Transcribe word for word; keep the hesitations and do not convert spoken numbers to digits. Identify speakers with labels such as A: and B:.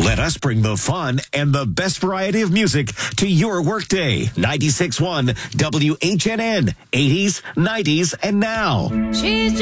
A: Let us bring the fun and the best variety of music to your workday. ninety-six point one W H N N, eighties, nineties, and now.
B: She's